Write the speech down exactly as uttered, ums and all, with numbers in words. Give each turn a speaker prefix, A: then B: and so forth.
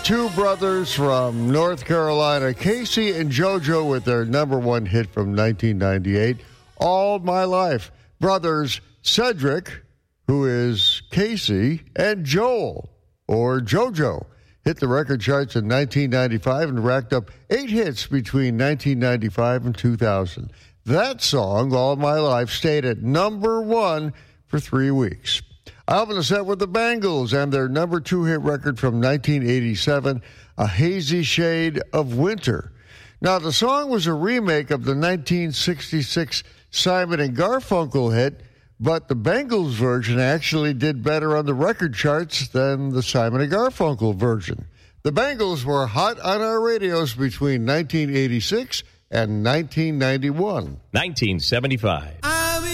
A: Two brothers from North Carolina, Casey and JoJo, with their number one hit from nineteen ninety-eight, All My Life. Brothers Cedric, who is Casey, and Joel, or JoJo, hit the record charts in nineteen ninety-five and racked up eight hits between nineteen ninety-five and two thousand. That song, All My Life, stayed at number one for three weeks. I open the set with the Bangles and their number two hit record from nineteen eighty-seven, A Hazy Shade of Winter. Now, the song was a remake of the nineteen sixty-six Simon and Garfunkel hit, but the Bangles version actually did better on the record charts than the Simon and Garfunkel version. The Bangles were hot on our radios between nineteen eighty-six and nineteen ninety-one.
B: nineteen seventy-five.
C: I